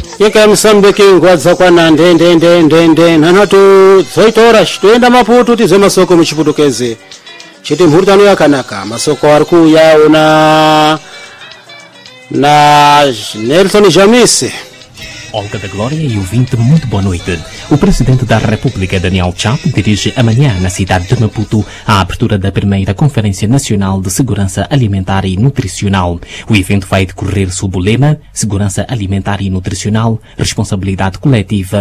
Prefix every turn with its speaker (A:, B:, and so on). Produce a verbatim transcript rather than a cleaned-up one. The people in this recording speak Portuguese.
A: Ika Msambiki ngwadza kwana ndende ndende ndende nanatu zoitora toenda Maputo tize masoko muchiputokeze chiti mhurutano yakanaka masoko ariku yaona na Nelson Jamise.
B: Olga da Glória e ouvinte, muito boa noite. O Presidente da República, Daniel Chapo, dirige amanhã na cidade de Maputo a abertura da primeira Conferência Nacional de Segurança Alimentar e Nutricional. O evento vai decorrer sob o lema Segurança Alimentar e Nutricional, Responsabilidade Coletiva